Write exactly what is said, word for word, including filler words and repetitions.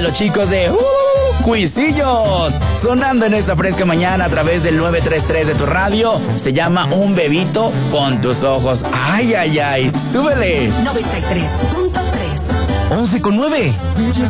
de los chicos de uh, Cuisillos, sonando en esta fresca mañana a través del nueve tres tres de tu radio. Se llama Un Bebito con tus ojos. Ay, ay, ay, súbele. noventa y tres punto tres. once con nueve. Ella